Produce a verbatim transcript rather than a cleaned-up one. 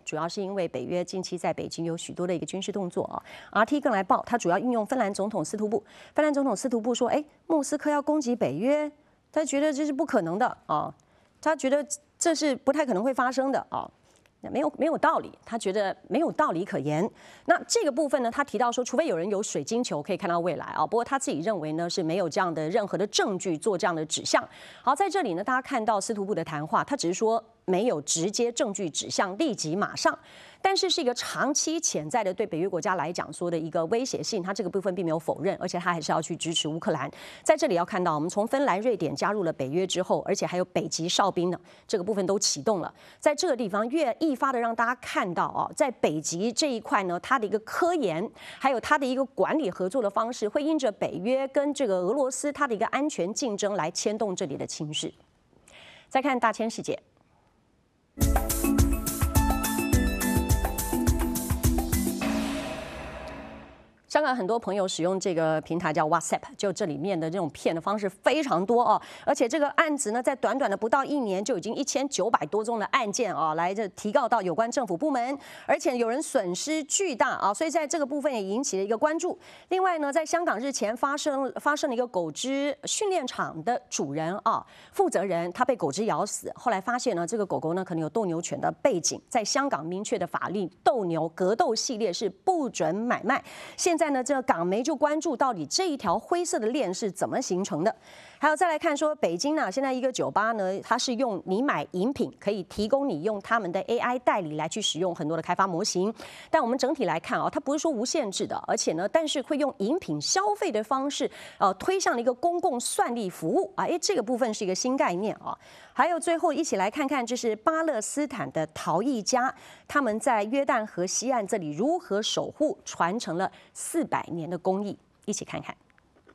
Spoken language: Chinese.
主要是因为北约近期在北京有许多的一个军事动作啊。R T 更来报，它主要运用芬兰总统斯图布。芬兰总统斯图布说：“哎，莫斯科要攻击北约，他觉得这是不可能的啊，他觉得这是不太可能会发生的啊。” 没有没有道理，他觉得没有道理可言。那这个部分呢，他提到说，除非有人有水晶球可以看到未来啊，不过他自己认为呢是没有这样的任何的证据做这样的指向。好，在这里呢，大家看到司徒部的谈话，他只是说没有直接证据指向立即马上，但是是一个长期潜在的对北约国家来讲说的一个威胁性，他这个部分并没有否认，而且他还是要去支持乌克兰。在这里要看到，我们从芬兰、瑞典加入了北约之后，而且还有北极哨兵呢，这个部分都启动了，在这个地方越一发的让大家看到啊，在北极这一块呢，它的一个科研，还有它的一个管理合作的方式，会因着北约跟这个俄罗斯它的一个安全竞争来牵动这里的情势。再看大千世界。 香港很多朋友使用这个平台叫 WhatsApp， 就这里面的这种骗的方式非常多哦，而且这个案子呢，在短短的不到一年就已经一千九百多宗的案件啊，来这提告到有关政府部门，而且有人损失巨大啊，所以在这个部分也引起了一个关注。另外呢，在香港日前发生发生了一个狗只训练场的主人啊，负责人他被狗只咬死，后来发现呢，这个狗狗呢可能有斗牛犬的背景，在香港明确的法律，斗牛格斗系列是不准买卖。现在呢，这个港媒就关注到底这一条灰色的链是怎么形成的。还有再来看说，北京呢，现在一个酒吧呢，它是用你买饮品可以提供你用他们的 A I 代理来去使用很多的开发模型。但我们整体来看啊，它不是说无限制的，而且呢，但是会用饮品消费的方式，呃，推向了一个公共算力服务啊，哎，这个部分是一个新概念啊。还有最后一起来看看，这是巴勒斯坦的陶艺家，他们在约旦河西岸这里如何守护传承了四百年的工艺，一起看看。